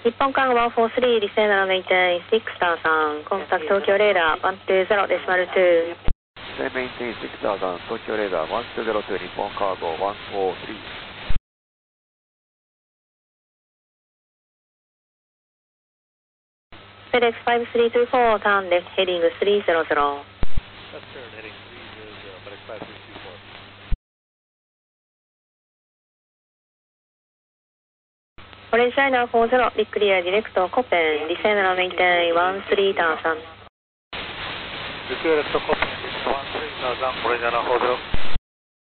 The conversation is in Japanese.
日本間143、リセーナーメイテイン、6000、コンタクト東京レーダー、120デシマル2。 メインテイン6000、東京レーダー、1202、日本カーゴ143。 FedEx 5324, turn left, heading 300. That's turn, heading 300, FedEx 5324. Orange Liner 40, be clear, direct Copen, descend maintain 13,000. Direct Copen, 13,000, Orange Liner 40.